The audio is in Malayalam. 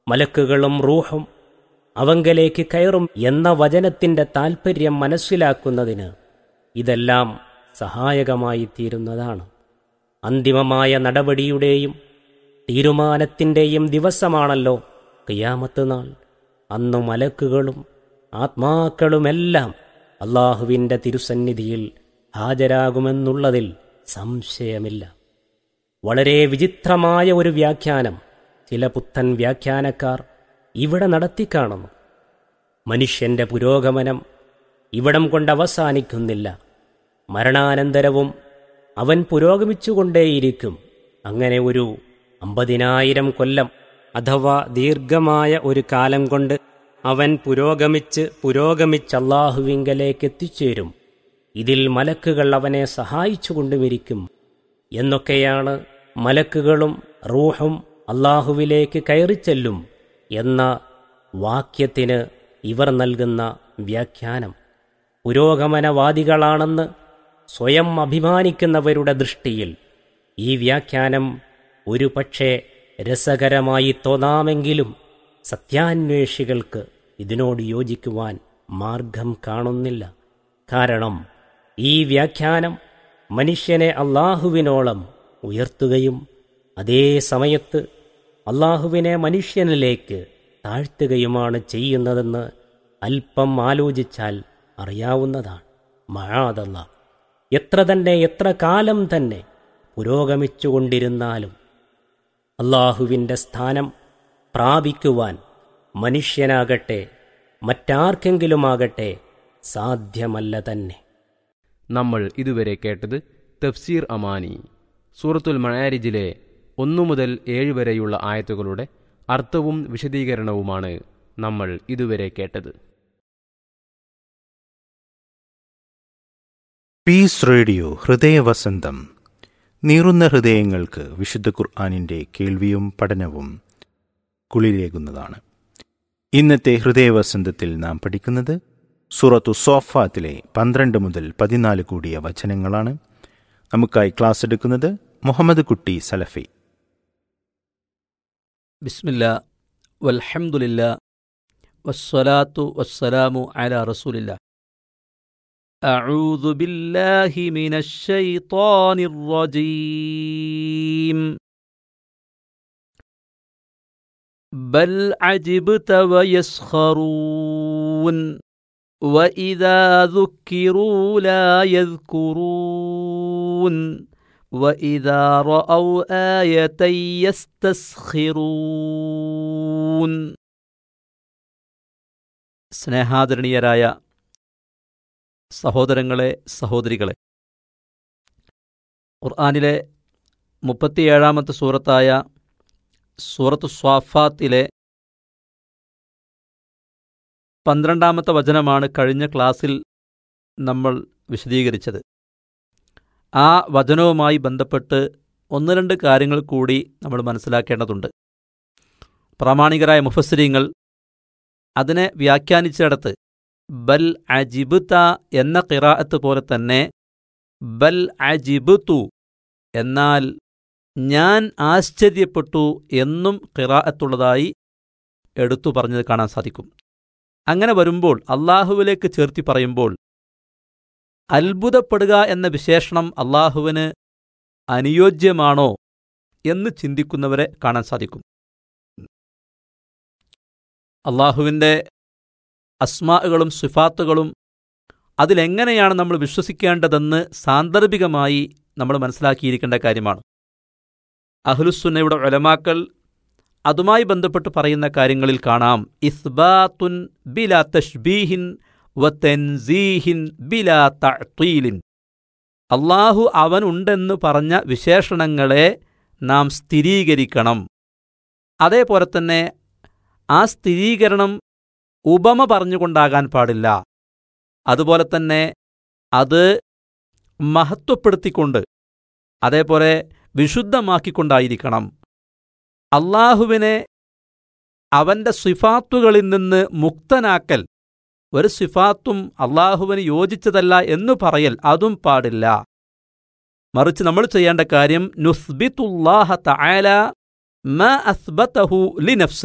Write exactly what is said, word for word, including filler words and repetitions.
മലക്കുകളും റൂഹും അവങ്കലേക്ക് കയറും എന്ന വചനത്തിൻ്റെ താൽപ്പര്യം മനസ്സിലാക്കുന്നതിന് ഇതെല്ലാം സഹായകമായി തീരുന്നതാണ്. അന്തിമമായ നടപടിയുടെയും തീരുമാനത്തിൻ്റെയും ദിവസമാണല്ലോ ഖിയാമത്ത് നാൾ. അന്നു മലക്കുകളും ആത്മാക്കളുമെല്ലാം അള്ളാഹുവിൻ്റെ തിരുസന്നിധിയിൽ ഹാജരാകുമെന്നുള്ളതിൽ സംശയമില്ല. വളരെ വിചിത്രമായ ഒരു വ്യാഖ്യാനം ചില പുത്തൻ വ്യാഖ്യാനക്കാർ ഇവിടെ നടത്തിക്കാണുന്നു. മനുഷ്യൻ്റെ പുരോഗമനം ഇവിടം കൊണ്ട് അവസാനിക്കുന്നില്ല. മരണാനന്തരവും അവൻ പുരോഗമിച്ചുകൊണ്ടേയിരിക്കും. അങ്ങനെ ഒരു അമ്പതിനായിരം കൊല്ലം അഥവാ ദീർഘമായ ഒരു കാലം കൊണ്ട് അവൻ പുരോഗമിച്ച് പുരോഗമിച്ച് അല്ലാഹുവിങ്കലേക്ക് എത്തിച്ചേരും. ഇതിൽ മലക്കുകൾ അവനെ സഹായിച്ചുകൊണ്ടുമിരിക്കും എന്നൊക്കെയാണ് മലക്കുകളും റൂഹും അല്ലാഹുവിലേക്ക് കയറിച്ചെല്ലും എന്ന വാക്യത്തിന് ഇവർ നൽകുന്ന വ്യാഖ്യാനം. പുരോഗമനവാദികളാണെന്ന് സ്വയം അഭിമാനിക്കുന്നവരുടെ ദൃഷ്ടിയിൽ ഈ വ്യാഖ്യാനം ഒരു പക്ഷേ രസകരമായി തോന്നാമെങ്കിലും സത്യാന്വേഷികൾക്ക് ഇതിനോട് യോജിക്കുവാൻ മാർഗം കാണുന്നില്ല. കാരണം ഈ വ്യാഖ്യാനം മനുഷ്യനെ അല്ലാഹുവിനോളം ഉയർത്തുകയും അതേ സമയത്ത് അല്ലാഹുവിനെ മനുഷ്യനിലേക്ക് താഴ്ത്തുകയുമാണ് ചെയ്യുന്നതെന്ന് അല്പം ആലോചിച്ചാൽ അറിയാവുന്നതാണ്. മഅാദല്ലാഹ്, എത്ര തന്നെ എത്ര കാലം തന്നെ പുരോഗമിച്ചുകൊണ്ടിരുന്നാലും അല്ലാഹുവിൻ്റെ സ്ഥാനം പ്രാപിക്കുവാൻ മനുഷ്യനാകട്ടെ മറ്റാർക്കെങ്കിലുമാകട്ടെ സാധ്യമല്ല തന്നെ. നമ്മൾ ഇതുവരെ കേട്ടത് തഫ്സീർ അമാനി, സൂറത്തുൽ മആരിജിലെ ഒന്നു മുതൽ ഏഴ് വരെയുള്ള ആയത്തുകളുടെ അർത്ഥവും വിശദീകരണവുമാണ് നമ്മൾ ഇതുവരെ കേട്ടത്. Piece radio ഹൃദയവസന്തം. നീറുന്ന ഹൃദയങ്ങൾക്ക് വിശുദ്ധ ഖുർആനിൻ്റെ കേൾവിയും പഠനവും കുളിരേകുന്നതാണ്. ഇന്നത്തെ ഹൃദയവസന്തത്തിൽ നാം പഠിക്കുന്നത് സൂറത്തു സോഫാത്തിലെ പന്ത്രണ്ട് മുതൽ പതിനാല് കൂടിയ വചനങ്ങളാണ്. നമുക്കായി ക്ലാസ് എടുക്കുന്നത് മുഹമ്മദ് കുട്ടി സലഫി. ബിസ്മില്ലാ വൽഹംദുലില്ലാ വസ്സലാത്തു വസ്സലാമു അലാ റസൂലില്ലാ. അഊദു ബില്ലാഹി മിനശ് ശൈത്വാനിർ റജീം. ബൽ അജിബ്ത വയസ്ഖറൂൻ വഇദാ ദുക്കിറൂ ലാ യദ്കുറൂൻ വഇദാ റഅൗ ആയതൻ യസ്തസ്ഖിറൂൻ. സ്നേഹാദരണീയരായ സഹോദരങ്ങളെ, സഹോദരികളെ, ഖുർആനിലെ മുപ്പത്തിയേഴാമത്തെ സൂറത്തായ സൂറത്തു സ്വാഫാത്തിലെ പന്ത്രണ്ടാമത്തെ വചനമാണ് കഴിഞ്ഞ ക്ലാസ്സിൽ നമ്മൾ വിശദീകരിച്ചത്. ആ വചനവുമായി ബന്ധപ്പെട്ട് ഒന്ന് രണ്ട് കാര്യങ്ങൾ കൂടി നമ്മൾ മനസ്സിലാക്കേണ്ടതുണ്ട്. പ്രാമാണികരായ മുഫസ്സിരീങ്ങൾ അതിനെ വ്യാഖ്യാനിച്ചിടത്ത് ബൽ അജിബ്ത എന്ന ഖിറാഅത്ത് പോലെ തന്നെ ബൽ അജിബ്തു എന്നാൽ ഞാൻ ആശ്ചര്യപ്പെട്ടു എന്നും ഖിറാഅത്തുള്ളതായി എടുത്തു പറഞ്ഞത് കാണാൻ സാധിക്കും. അങ്ങനെ വരുമ്പോൾ അള്ളാഹുവിലേക്ക് ചേർത്തി പറയുമ്പോൾ അത്ഭുതപ്പെടുക എന്ന വിശേഷണം അള്ളാഹുവിന് അനുയോജ്യമാണോ എന്ന് ചിന്തിക്കുന്നവരെ കാണാൻ സാധിക്കും. അള്ളാഹുവിൻ്റെ അസ്മാഅുകളും സിഫാത്തുകളും അതിലെങ്ങനെയാണ് നമ്മൾ വിശ്വസിക്കേണ്ടതെന്ന് സാന്ദർഭികമായി നമ്മൾ മനസ്സിലാക്കിയിരിക്കേണ്ട കാര്യമാണ്. അഹ്ലുസുന്നയുടെ ഉലമാക്കൾ അതുമായി ബന്ധപ്പെട്ട് പറയുന്ന കാര്യങ്ങളിൽ കാണാം ഇസ്ബാത്തുൻ ബിലാ തശ്ബീഹിൻ വതൻസീഹിൻ ബിലാ തഅ്തീലിൻ. അള്ളാഹു അവനുണ്ടെന്ന് പറഞ്ഞ വിശേഷണങ്ങളെ നാം സ്ഥിരീകരിക്കണം. അതേപോലെ തന്നെ ആ സ്ഥിരീകരണം ഉപമ പറഞ്ഞുകൊണ്ടാകാൻ പാടില്ല. അതുപോലെ തന്നെ അത് മഹത്വപ്പെടുത്തിക്കൊണ്ട് അതേപോലെ വിശുദ്ധമാക്കിക്കൊണ്ടായിരിക്കണം. അള്ളാഹുവിനെ അവൻ്റെ സിഫാത്തുകളിൽ നിന്ന് മുക്തനാക്കൽ, ഒരു സിഫാത്തും അള്ളാഹുവിന് യോജിച്ചതല്ല എന്നു പറയൽ അതും പാടില്ല. മറിച്ച് നമ്മൾ ചെയ്യേണ്ട കാര്യം നുസ്ബിത്തുല്ലാഹ തആല മാ അസ്ബതഹു ലിനഫ്സി,